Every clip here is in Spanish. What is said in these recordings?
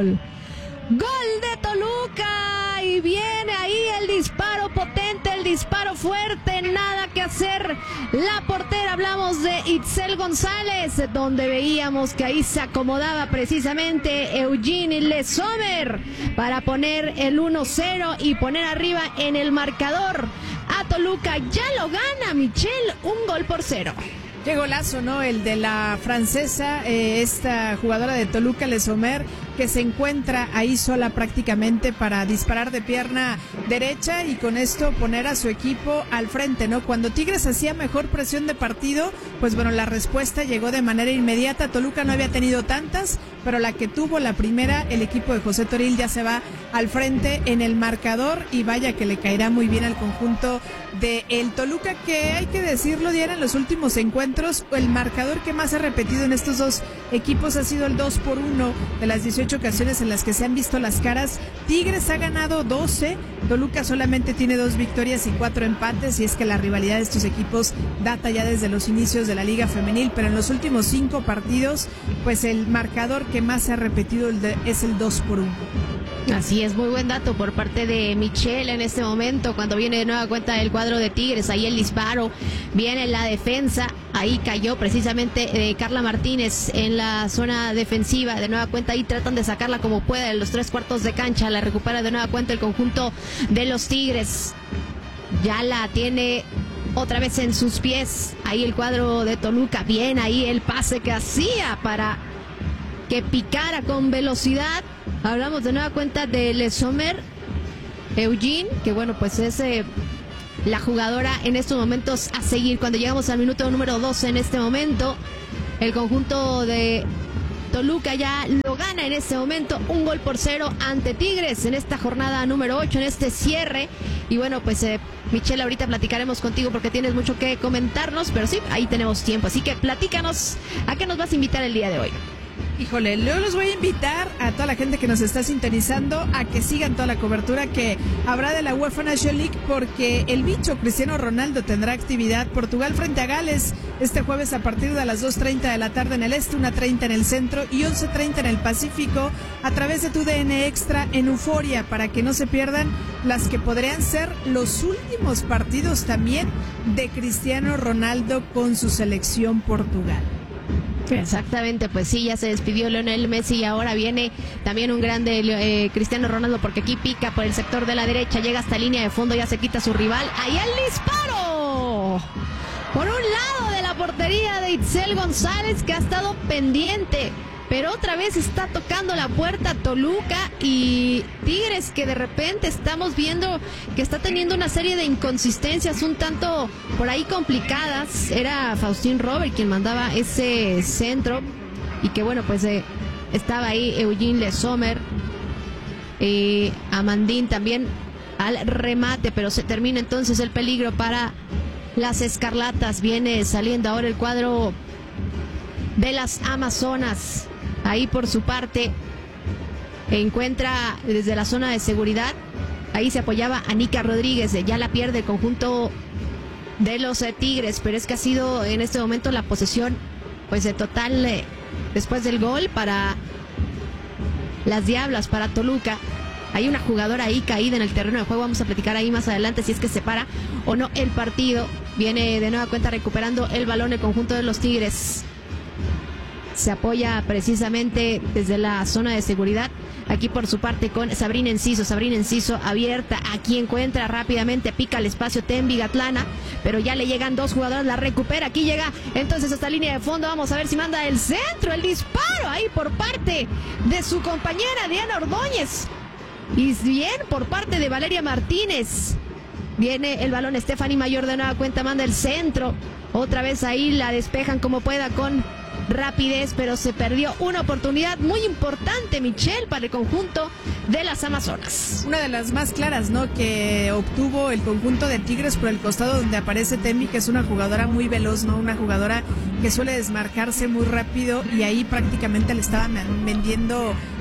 gol. Gol de Toluca y viene ahí el disparo potente, el disparo fuerte, nada que hacer. La portera, hablamos de Itzel González, donde veíamos que ahí se acomodaba precisamente Eugene Le Sommer para poner el 1-0 y poner arriba en el marcador a Toluca. Ya lo gana Michelle, 1-0. Qué golazo, ¿no? El de la francesa, esta jugadora de Toluca, Le Sommer, que se encuentra ahí sola prácticamente para disparar de pierna derecha y con esto poner a su equipo al frente, ¿no? Cuando Tigres hacía mejor presión de partido, pues bueno, la respuesta llegó de manera inmediata. Toluca no había tenido tantas, pero la que tuvo, la primera, el equipo de José Toril ya se va al frente en el marcador y vaya que le caerá muy bien al conjunto de el Toluca, que hay que decirlo, Diana, en los últimos encuentros el marcador que más ha repetido en estos dos equipos ha sido el 2-1 de las 18 ocasiones en las que se han visto las caras. Tigres ha ganado 12, Toluca solamente tiene 2 victorias y 4 empates, y es que la rivalidad de estos equipos data ya desde los inicios de la Liga Femenil, pero en los últimos 5 partidos, pues el marcador que más se ha repetido es el 2-1. Así es, muy buen dato por parte de Michelle en este momento, cuando viene de nueva cuenta el cuadro de Tigres. Ahí el disparo, viene la defensa, ahí cayó precisamente Carla Martínez en la zona defensiva, de nueva cuenta ahí tratan de sacarla como pueda en los 3/4 de cancha, la recupera de nueva cuenta el conjunto de los Tigres, ya la tiene otra vez en sus pies, ahí el cuadro de Toluca, bien ahí el pase que hacía para que picara con velocidad. Hablamos de nueva cuenta de Le Sommer, Eugene, que bueno, pues es la jugadora en estos momentos a seguir. Cuando llegamos al minuto número 12 en este momento, el conjunto de Toluca ya lo gana en este momento, 1-0 ante Tigres en esta jornada número 8, en este cierre. Y bueno, pues Michelle, ahorita platicaremos contigo porque tienes mucho que comentarnos, pero sí, ahí tenemos tiempo. Así que platícanos, ¿a qué nos vas a invitar el día de hoy? Híjole, luego los voy a invitar a toda la gente que nos está sintonizando a que sigan toda la cobertura que habrá de la UEFA Nations League, porque el bicho Cristiano Ronaldo tendrá actividad. Portugal frente a Gales este jueves a partir de las 2:30 de la tarde en el este, 1:30 en el centro y 11:30 en el Pacífico, a través de TUDN Extra en Euforia, para que no se pierdan las que podrían ser los últimos partidos también de Cristiano Ronaldo con su selección Portugal. Exactamente, pues sí, ya se despidió Lionel Messi y ahora viene también un grande Cristiano Ronaldo, porque aquí pica por el sector de la derecha, llega hasta línea de fondo, ya se quita su rival, ahí el disparo por un lado de la portería de Itzel González, que ha estado pendiente, pero otra vez está tocando la puerta Toluca y Tigres, que de repente estamos viendo que está teniendo una serie de inconsistencias un tanto por ahí complicadas. Era Faustín Robert quien mandaba ese centro y que bueno, pues estaba ahí Eugene Le Sommer, Amandín también al remate, pero se termina entonces el peligro para las Escarlatas. Viene saliendo ahora el cuadro de las Amazonas. Ahí por su parte encuentra desde la zona de seguridad, ahí se apoyaba Anica Rodríguez, ya la pierde el conjunto de los Tigres, pero es que ha sido en este momento la posesión pues de total después del gol para las Diablas, para Toluca. Hay una jugadora ahí caída en el terreno de juego, vamos a platicar ahí más adelante si es que se para o no el partido. Viene de nueva cuenta recuperando el balón el conjunto de los Tigres. Se apoya precisamente desde la zona de seguridad, aquí por su parte con Sabrina Enciso abierta, aquí encuentra rápidamente, pica el espacio Tembi Gatlana, pero ya le llegan 2 jugadoras, la recupera, aquí llega entonces hasta línea de fondo, vamos a ver si manda el centro, el disparo ahí por parte de su compañera Diana Ordóñez, y bien por parte de Valeria Martínez. Viene el balón, Stephanie Mayor de nueva cuenta manda el centro, otra vez ahí la despejan como pueda con rapidez, pero se perdió una oportunidad muy importante, Michelle, para el conjunto de las Amazonas. Una de las más claras, ¿no?, que obtuvo el conjunto de Tigres por el costado donde aparece Tembi, que es una jugadora muy veloz, ¿no?, una jugadora que suele desmarcarse muy rápido, y ahí prácticamente le estaban vendiendo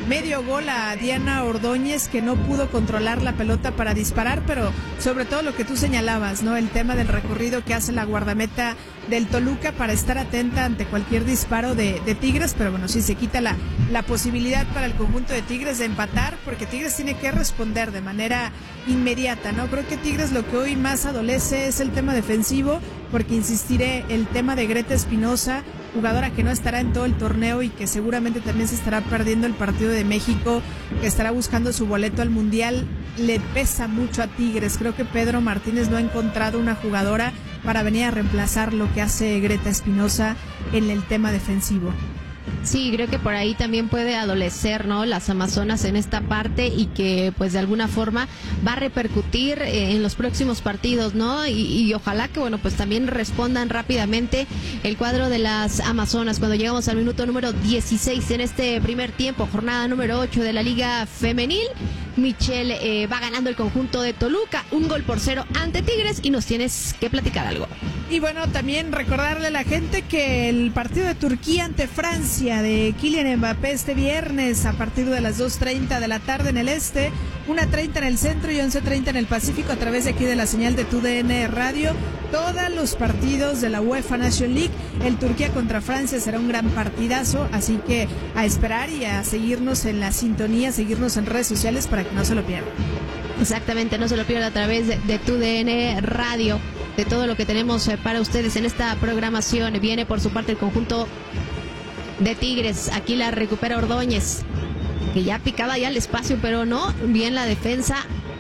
medio gol a Diana Ordóñez, que no pudo controlar la pelota para disparar, pero sobre todo lo que tú señalabas, ¿no? El tema del recorrido que hace la guardameta del Toluca para estar atenta ante cualquier disparo de Tigres, pero bueno, sí se quita la posibilidad para el conjunto de Tigres de empatar, porque Tigres tiene que responder de manera inmediata, ¿no? Creo que Tigres lo que hoy más adolece es el tema defensivo, porque insistiré, el tema de Greta Espinosa, jugadora que no estará en todo el torneo y que seguramente también se estará perdiendo el partido de México, que estará buscando su boleto al Mundial, le pesa mucho a Tigres. Creo que Pedro Martínez no ha encontrado una jugadora para venir a reemplazar lo que hace Greta Espinosa en el tema defensivo. Sí, creo que por ahí también puede adolecer, ¿no? Las Amazonas en esta parte, y que pues de alguna forma va a repercutir en los próximos partidos, ¿no? Y ojalá que, bueno, pues también respondan rápidamente el cuadro de las Amazonas cuando llegamos al minuto número 16 en este primer tiempo, jornada número 8 de la Liga Femenil. Michelle, va ganando el conjunto de Toluca, 1-0 ante Tigres, y nos tienes que platicar algo. Y bueno, también recordarle a la gente que el partido de Turquía ante Francia de Kylian Mbappé este viernes a partir de las 2:30 de la tarde en el este, 1:30 en el centro y 11:30 en el Pacífico, a través de aquí de la señal de TUDN Radio. Todos los partidos de la UEFA Nation League, el Turquía contra Francia será un gran partidazo, así que a esperar y a seguirnos en la sintonía, seguirnos en redes sociales para que no se lo pierdan. Exactamente, no se lo pierda a través de TUDN Radio, de todo lo que tenemos para ustedes en esta programación. Viene por su parte el conjunto de Tigres, aquí la recupera Ordóñez, que ya picaba ya el espacio, pero no, bien la defensa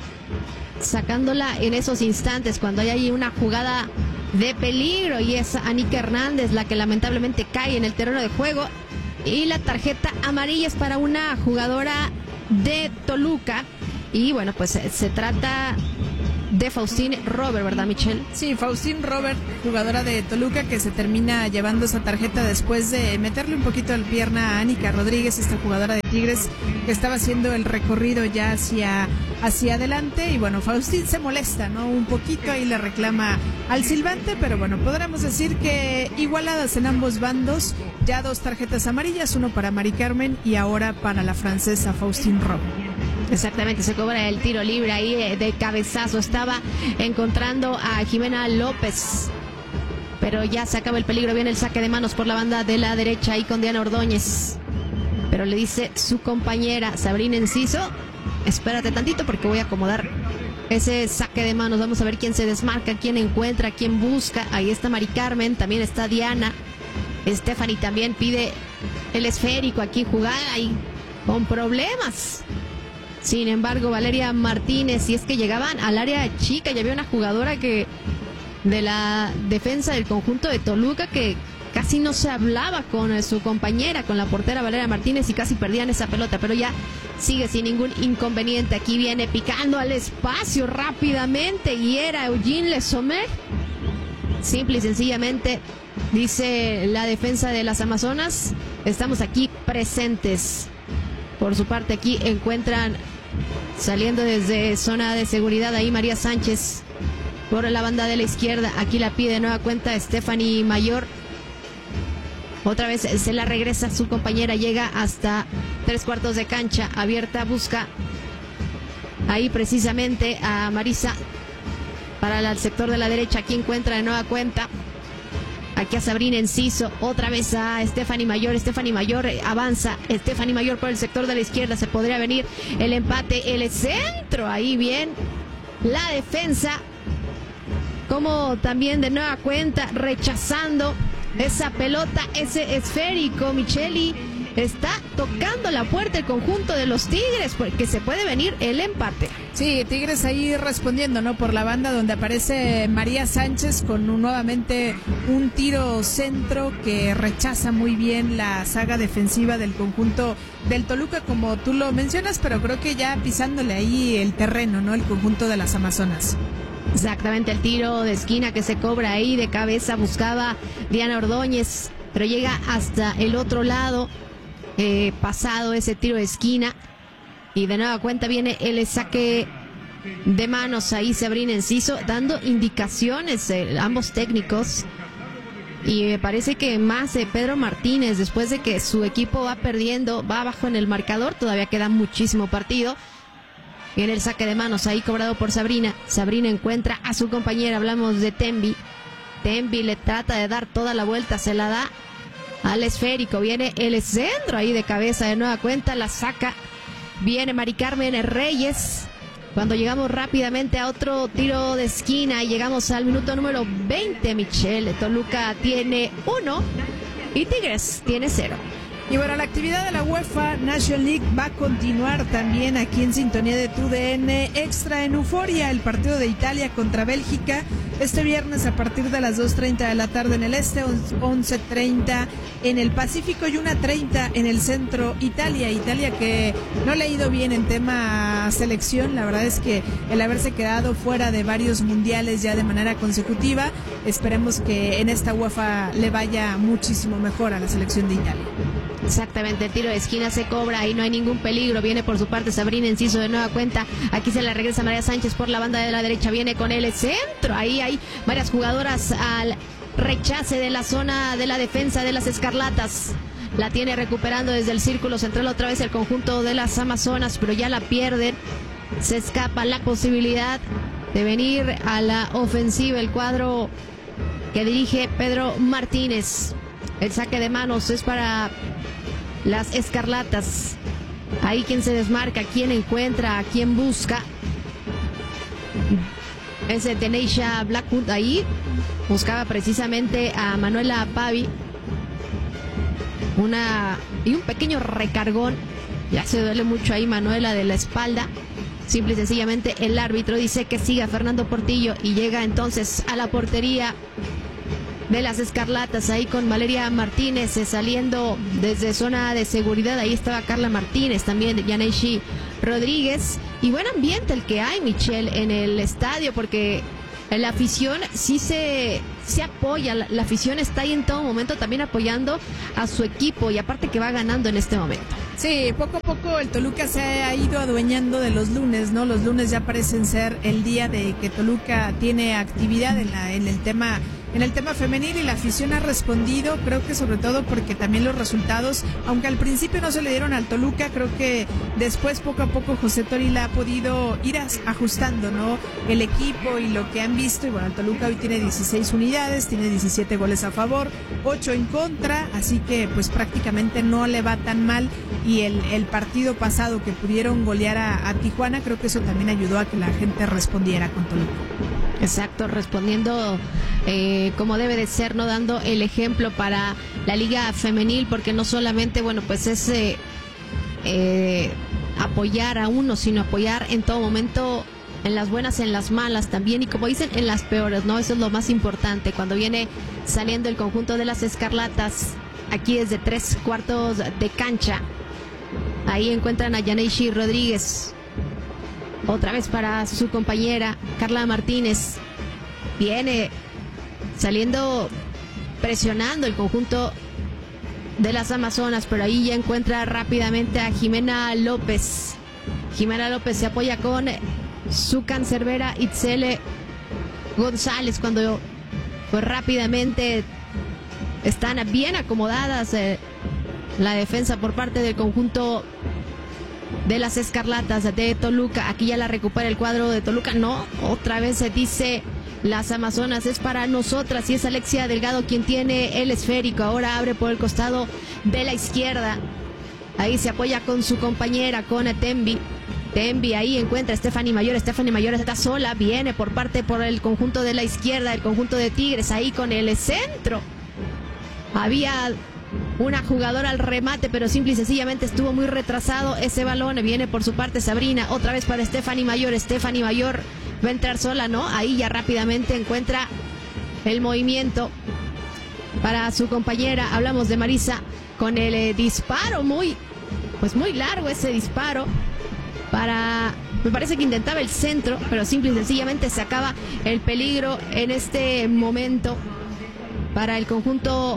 sacándola en esos instantes cuando hay ahí una jugada de peligro, y es Anika Hernández la que lamentablemente cae en el terreno de juego, y la tarjeta amarilla es para una jugadora de Toluca. Y bueno, pues se trata de Faustine Robert, ¿verdad, Michelle? Sí, Faustine Robert, jugadora de Toluca, que se termina llevando esa tarjeta después de meterle un poquito de pierna a Anika Rodríguez, esta jugadora de Tigres, que estaba haciendo el recorrido ya hacia adelante. Y bueno, Faustine se molesta, ¿no? Un poquito, ahí le reclama al silbante, pero bueno, podríamos decir que igualadas en ambos bandos. Ya 2 tarjetas amarillas, uno para Mari Carmen y ahora para la francesa Faustine Robert. Exactamente, se cobra el tiro libre ahí de cabezazo. Estaba encontrando a Jimena López, pero ya se acaba el peligro. Viene el saque de manos por la banda de la derecha ahí con Diana Ordóñez, pero le dice su compañera Sabrina Enciso: espérate tantito porque voy a acomodar ese saque de manos. Vamos a ver quién se desmarca, quién encuentra, quién busca. Ahí está Mari Carmen, también está Diana. Stephanie también pide el esférico aquí, jugada ahí con problemas. Sin embargo, Valeria Martínez, si es que llegaban al área chica, ya había una jugadora que de la defensa del conjunto de Toluca que casi no se hablaba con su compañera, con la portera Valeria Martínez, y casi perdían esa pelota, pero ya sigue sin ningún inconveniente. Aquí viene picando al espacio rápidamente y era Eugene Le Sommer. Simple y sencillamente, dice la defensa de las Amazonas: estamos aquí presentes. Por su parte, aquí encuentran saliendo desde zona de seguridad ahí María Sánchez por la banda de la izquierda. Aquí la pide de nueva cuenta Stephanie Mayor. Otra vez se la regresa su compañera, llega hasta 3/4 de cancha abierta, busca ahí precisamente a Marisa para el sector de la derecha. Aquí encuentra de nueva cuenta aquí a Sabrina Enciso, otra vez a Stephanie Mayor. Stephanie Mayor avanza, Stephanie Mayor por el sector de la izquierda, se podría venir el empate, el centro, ahí bien la defensa, como también de nueva cuenta rechazando esa pelota, ese esférico. Micheli, está tocando la puerta el conjunto de los Tigres, porque se puede venir el empate. Sí, Tigres ahí respondiendo, ¿no? Por la banda donde aparece María Sánchez con nuevamente un tiro centro que rechaza muy bien la saga defensiva del conjunto del Toluca, como tú lo mencionas, pero creo que ya pisándole ahí el terreno, ¿no? El conjunto de las Amazonas. Exactamente, el tiro de esquina que se cobra ahí de cabeza, buscaba Diana Ordóñez, pero llega hasta el otro lado, pasado ese tiro de esquina, y de nueva cuenta viene el saque de manos. Ahí Sabrina Enciso dando indicaciones, ambos técnicos, y me parece que más de Pedro Martínez, después de que su equipo va perdiendo, va abajo en el marcador, todavía queda muchísimo partido. Viene el saque de manos ahí cobrado por Sabrina. Sabrina encuentra a su compañera, hablamos de Tembi. Tembi le trata de dar toda la vuelta, se la da al esférico, viene el centro ahí de cabeza de nueva cuenta, la saca, viene Mari Carmen Reyes. Cuando llegamos rápidamente a otro tiro de esquina y llegamos al minuto número 20, Michelle, Toluca tiene 1 y Tigres tiene 0. Y bueno, la actividad de la UEFA National League va a continuar también aquí en sintonía de TUDN Extra en Euforia, el partido de Italia contra Bélgica, este viernes a partir de las 2:30 de la tarde en el este, 11:30 en el Pacífico y 1:30 en el centro. Italia que no le ha ido bien en tema selección, la verdad es que el haberse quedado fuera de varios mundiales ya de manera consecutiva, esperemos que en esta UEFA le vaya muchísimo mejor a la selección de Italia. Exactamente, el tiro de esquina se cobra y no hay ningún peligro. Viene por su parte Sabrina Enciso de nueva cuenta. Aquí se la regresa María Sánchez por la banda de la derecha. Viene con el centro. Ahí hay varias jugadoras al rechace de la zona de la defensa de las Escarlatas. La tiene recuperando desde el círculo central otra vez el conjunto de las Amazonas, pero ya la pierden. Se escapa la posibilidad de venir a la ofensiva el cuadro que dirige Pedro Martínez. El saque de manos es para las Escarlatas. Ahí quien se desmarca, quien encuentra, a quien busca. Es de Teneisha Blackwood ahí. Buscaba precisamente a Manuela Pavi. Y un pequeño recargón. Ya se duele mucho ahí Manuela de la espalda. Simple y sencillamente el árbitro dice que siga Fernando Portillo y llega entonces a la portería de las Escarlatas, ahí con Valeria Martínez saliendo desde zona de seguridad. Ahí estaba Carla Martínez, también Yaneishi Rodríguez. Y buen ambiente el que hay, Michelle, en el estadio, porque la afición sí se apoya, la afición está ahí en todo momento también apoyando a su equipo, y aparte que va ganando en este momento. Sí, poco a poco el Toluca se ha ido adueñando de los lunes, ¿no? Los lunes ya parecen ser el día de que Toluca tiene actividad en el tema femenil, y la afición ha respondido, creo que sobre todo porque también los resultados, aunque al principio no se le dieron al Toluca, creo que después poco a poco José Torila ha podido ir ajustando, ¿no? El equipo y lo que han visto, y bueno, el Toluca hoy tiene 16 unidades, tiene 17 goles a favor, 8 en contra, así que pues prácticamente no le va tan mal, y el partido pasado que pudieron golear a Tijuana, creo que eso también ayudó a que la gente respondiera con Toluca. Exacto, respondiendo como debe de ser, no dando el ejemplo para la liga femenil, porque no solamente, bueno, pues es apoyar a uno, sino apoyar en todo momento, en las buenas, en las malas también, y como dicen, en las peores, ¿no? Eso es lo más importante. Cuando viene saliendo el conjunto de las Escarlatas, aquí desde 3/4 de cancha, ahí encuentran a Yaneishi Rodríguez. Otra vez para su compañera Carla Martínez. Viene saliendo, presionando el conjunto de las Amazonas, pero ahí ya encuentra rápidamente a Jimena López. Jimena López se apoya con su cancerbera Itzele González, cuando pues rápidamente están bien acomodadas la defensa por parte del conjunto de las Escarlatas de Toluca. Aquí ya la recupera el cuadro de Toluca. No, otra vez se dice las Amazonas, es para nosotras, y es Alexia Delgado quien tiene el esférico. Ahora abre por el costado de la izquierda. Ahí se apoya con su compañera, con Tembi. Tembi ahí encuentra a Stephanie Mayor. Stephanie Mayor está sola, viene por el conjunto de la izquierda, el conjunto de Tigres, ahí con el centro. Había una jugadora al remate, pero simple y sencillamente estuvo muy retrasado ese balón. Viene por su parte Sabrina, otra vez para Stephanie Mayor. Stephanie Mayor va a entrar sola, ¿no? Ahí ya rápidamente encuentra el movimiento para su compañera. Hablamos de Marisa con el disparo, muy largo ese disparo. Me parece que intentaba el centro, pero simple y sencillamente se acaba el peligro en este momento para el conjunto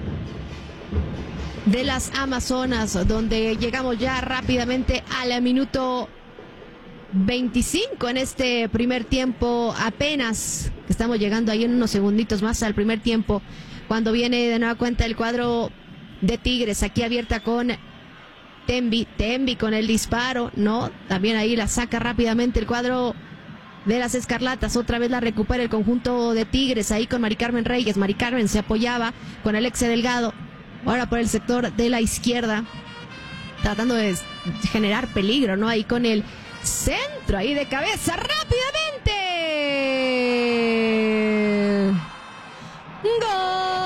de las Amazonas, donde llegamos ya rápidamente al minuto 25 en este primer tiempo. Apenas estamos llegando ahí en unos segunditos más al primer tiempo. cuando viene de nueva cuenta el cuadro de Tigres, aquí abierta con Tembi con el disparo, no, también ahí la saca rápidamente el cuadro de las Escarlatas, otra vez la recupera el conjunto de Tigres, ahí con Mari Carmen Reyes. Mari Carmen se apoyaba con Alexia Delgado, ahora por el sector de la izquierda, tratando de generar peligro, ¿no? Ahí con el centro, ahí de cabeza, rápidamente